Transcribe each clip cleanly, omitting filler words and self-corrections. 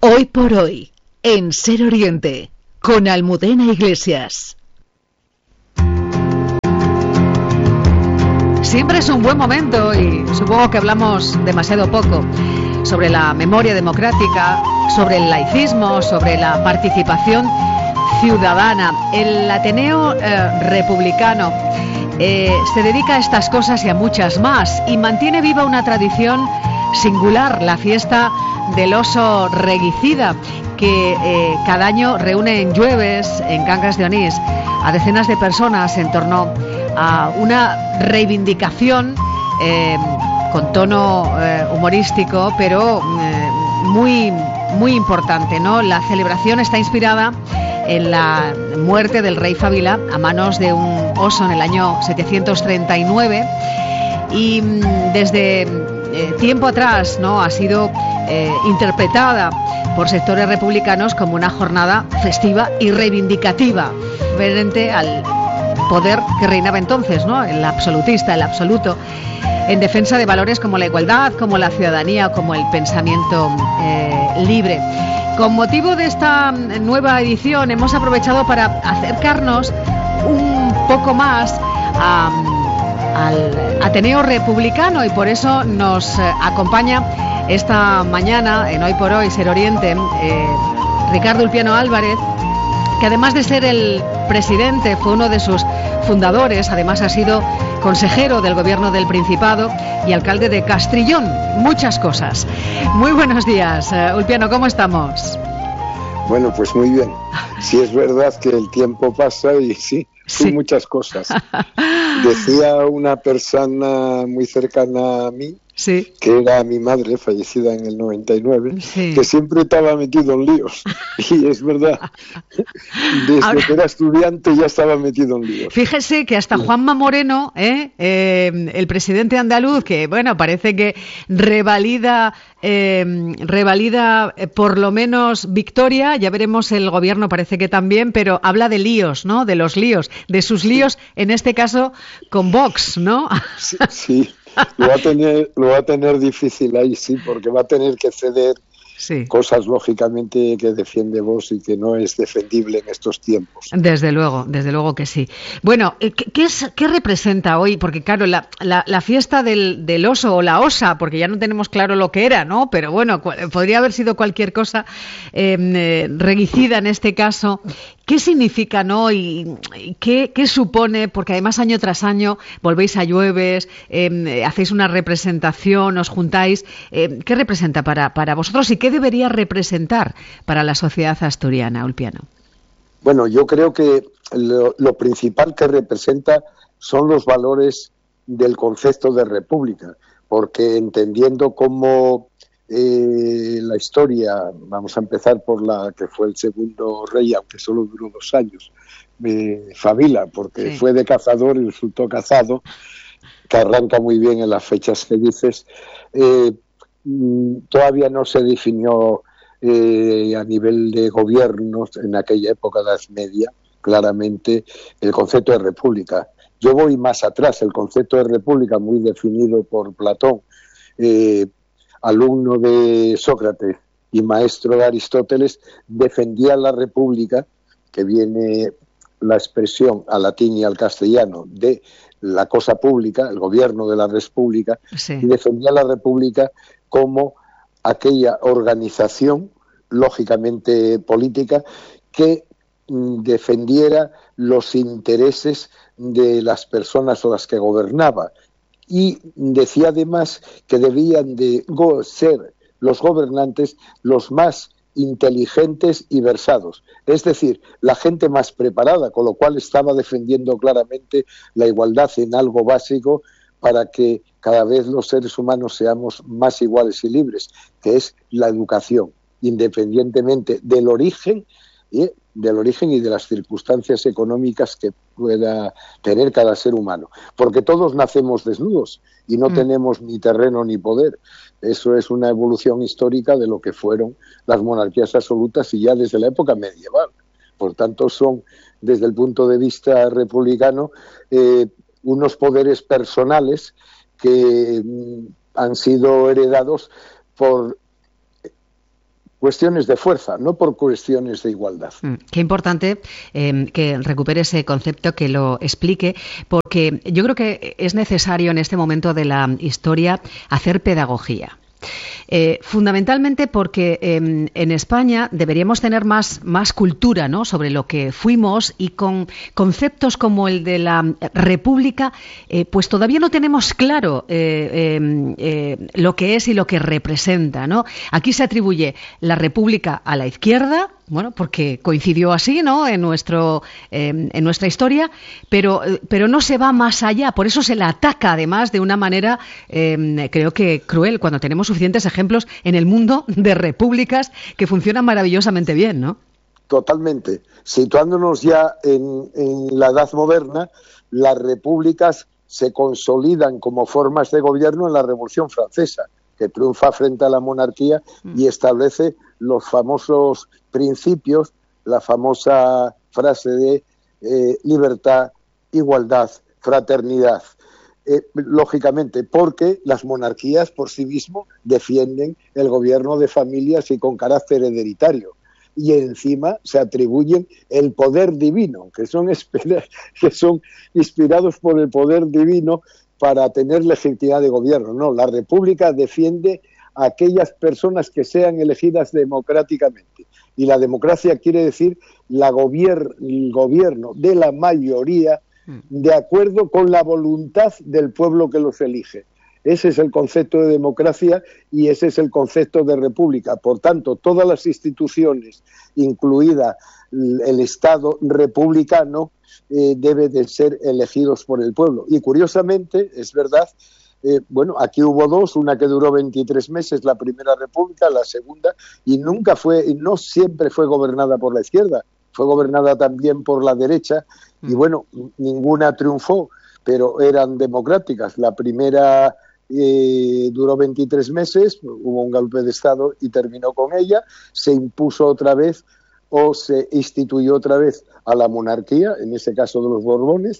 Hoy por hoy, en Ser Oriente, con Almudena Iglesias. Siempre es un buen momento, y supongo que hablamos demasiado poco, sobre la memoria democrática, sobre el laicismo, sobre la participación ciudadana. El Ateneo Republicano se dedica a estas cosas y a muchas más, y mantiene viva una tradición singular, la fiesta del oso reguicida, que cada año reúne en Llueves, en Cangas de Onís, a decenas de personas en torno a una reivindicación con tono humorístico, pero muy importante, ¿no? La celebración está inspirada en la muerte del rey Fabila a manos de un oso en el año 739, y desde tiempo atrás, ¿no?, ha sido interpretada por sectores republicanos como una jornada festiva y reivindicativa frente al poder que reinaba entonces, ¿no?, el absolutista, el absoluto, en defensa de valores como la igualdad, como la ciudadanía, como el pensamiento libre. Con motivo de esta nueva edición hemos aprovechado para acercarnos un poco más al Ateneo Republicano, y por eso nos acompaña esta mañana en Hoy por Hoy Ser Oriente Ricardo Ulpiano Álvarez, que además de ser el presidente, fue uno de sus fundadores. Además ha sido consejero del gobierno del Principado y alcalde de Castrillón. Muchas cosas. Muy buenos días, Ulpiano, ¿cómo estamos? Bueno, pues muy bien. Sí, es verdad que el tiempo pasa y sí, muchas cosas. Decía una persona muy cercana a mí, sí, que era mi madre, fallecida en el 99, sí, que siempre estaba metido en líos. Y es verdad, desde que era estudiante ya estaba metido en líos. Fíjese que hasta Juanma Moreno, el presidente andaluz, que bueno, parece que revalida por lo menos victoria, ya veremos el gobierno, parece que también, pero habla de líos, ¿no?, de los líos, de sus líos, en este caso con Vox, ¿no? Sí. Lo va a tener difícil ahí, sí, porque va a tener que ceder cosas, lógicamente, que defiende Vox y que no es defendible en estos tiempos. Desde luego que sí. Bueno, ¿qué representa hoy? Porque claro, la fiesta del oso, o la osa, porque ya no tenemos claro lo que era, ¿no? Pero bueno, podría haber sido cualquier cosa, reguicida en este caso. ¿Qué significa, no? ¿Y qué supone? Porque además año tras año volvéis a Llueves, hacéis una representación, os juntáis. ¿Qué representa para vosotros y qué debería representar para la sociedad asturiana, Ulpiano? Bueno, yo creo que lo principal que representa son los valores del concepto de república, porque entendiendo cómo la historia, vamos a empezar por la que fue el segundo rey, aunque solo duró 2 años, Fabila, porque fue de cazador y resultó cazado, que arranca muy bien en las fechas que dices. Todavía no se definió a nivel de gobiernos en aquella época de la Edad Media claramente el concepto de república. Yo voy más atrás, el concepto de república muy definido por Platón, alumno de Sócrates y maestro de Aristóteles, defendía la república, que viene la expresión al latín y al castellano de la cosa pública, el gobierno de la república, y defendía la república como aquella organización, lógicamente política, que defendiera los intereses de las personas a las que gobernaba. Y decía además que debían de ser los gobernantes los más inteligentes y versados, es decir, la gente más preparada, con lo cual estaba defendiendo claramente la igualdad en algo básico para que cada vez los seres humanos seamos más iguales y libres, que es la educación, independientemente del origen y de las circunstancias económicas que pueda tener cada ser humano, porque todos nacemos desnudos y no tenemos ni terreno ni poder. Eso es una evolución histórica de lo que fueron las monarquías absolutas y ya desde la época medieval. Por tanto, son, desde el punto de vista republicano, unos poderes personales que han sido heredados por cuestiones de fuerza, no por cuestiones de igualdad. Qué importante que recupere ese concepto, que lo explique, porque yo creo que es necesario en este momento de la historia hacer pedagogía. Fundamentalmente porque en España deberíamos tener más cultura, ¿no?, sobre lo que fuimos, y con conceptos como el de la República, pues todavía no tenemos claro lo que es y lo que representa, ¿no? Aquí se atribuye la República a la izquierda, bueno, porque coincidió así, ¿no?, en nuestra historia, pero no se va más allá. Por eso se la ataca, además, de una manera, creo que cruel, cuando tenemos suficientes ejemplos en el mundo de repúblicas que funcionan maravillosamente bien, ¿no? Totalmente. Situándonos ya en la Edad Moderna, las repúblicas se consolidan como formas de gobierno en la Revolución Francesa, que triunfa frente a la monarquía y establece los famosos principios, la famosa frase de libertad, igualdad, fraternidad. Lógicamente, porque las monarquías por sí mismas defienden el gobierno de familias y con carácter hereditario. Y encima se atribuyen el poder divino, que son inspirados por el poder divino para tener legitimidad de gobierno. No, la República defiende a aquellas personas que sean elegidas democráticamente. Y la democracia quiere decir el gobierno de la mayoría de acuerdo con la voluntad del pueblo que los elige. Ese es el concepto de democracia y ese es el concepto de república. Por tanto, todas las instituciones, incluida el Estado republicano, deben de ser elegidos por el pueblo. Y curiosamente, es verdad, aquí hubo dos, una que duró 23 meses, la Primera República, la segunda, y no siempre fue gobernada por la izquierda, fue gobernada también por la derecha, y bueno, ninguna triunfó, pero eran democráticas. La primera duró 23 meses, hubo un golpe de Estado y terminó con ella, se impuso otra vez o se instituyó otra vez a la monarquía, en ese caso de los Borbones,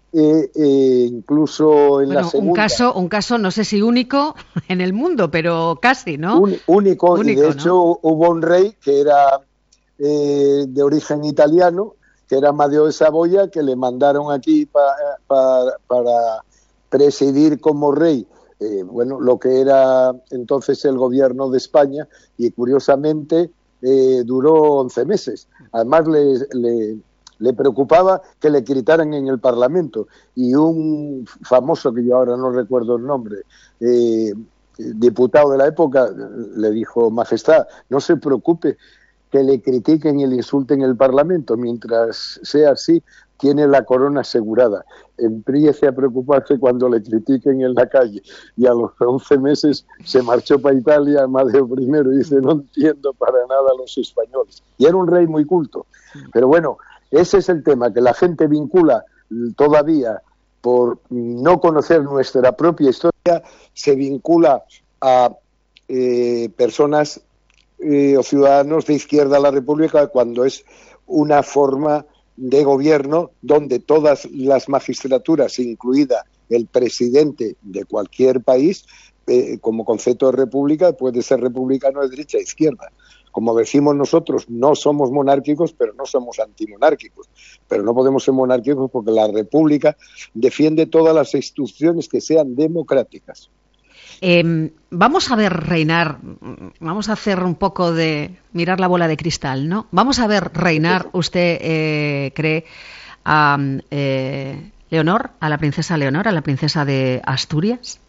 incluso en la segunda... Un caso no sé si único en el mundo, pero casi, ¿no? Único, y de hecho, ¿no?, hubo un rey que era de origen italiano, que era Amadeo de Saboya, que le mandaron aquí para presidir como rey lo que era entonces el gobierno de España, y curiosamente duró 11 meses. Además le preocupaba que le gritaran en el Parlamento, y un famoso, que yo ahora no recuerdo el nombre, diputado de la época, le dijo: Majestad, no se preocupe que le critiquen y le insulten en el Parlamento, mientras sea así, tiene la corona asegurada. Empiece a preocuparse cuando le critiquen en la calle. Y a los 11 meses se marchó para Italia, Amadeo I, y dice: no entiendo para nada a los españoles. Y era un rey muy culto. Pero bueno, ese es el tema, que la gente vincula todavía, por no conocer nuestra propia historia, se vincula a personas o ciudadanos de izquierda a la República, cuando es una forma de gobierno donde todas las magistraturas, incluida el presidente de cualquier país, como concepto de república, puede ser republicano de derecha a izquierda. Como decimos nosotros, no somos monárquicos, pero no somos antimonárquicos. Pero no podemos ser monárquicos porque la república defiende todas las instituciones que sean democráticas. Vamos a ver reinar, vamos a hacer un poco de mirar la bola de cristal, ¿no? Vamos a ver reinar, ¿usted cree, a Leonor, a la princesa Leonor, a la princesa de Asturias?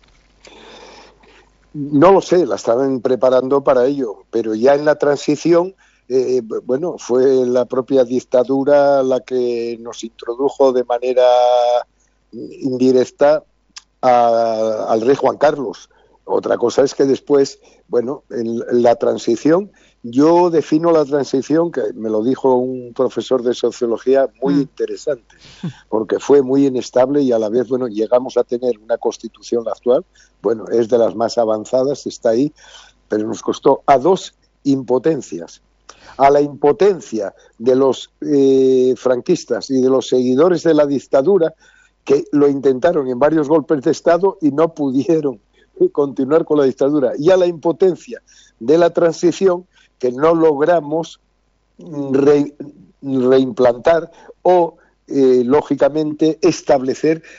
No lo sé, la estaban preparando para ello, pero ya en la transición, fue la propia dictadura la que nos introdujo de manera indirecta al rey Juan Carlos. Otra cosa es que después, en la transición, yo defino la transición, que me lo dijo un profesor de sociología muy interesante, porque fue muy inestable y a la vez, llegamos a tener una constitución actual, es de las más avanzadas, está ahí, pero nos costó a dos impotencias. A la impotencia de los franquistas y de los seguidores de la dictadura, que lo intentaron en varios golpes de Estado y no pudieron continuar con la dictadura, y a la impotencia de la transición, que no logramos reimplantar o, lógicamente, establecer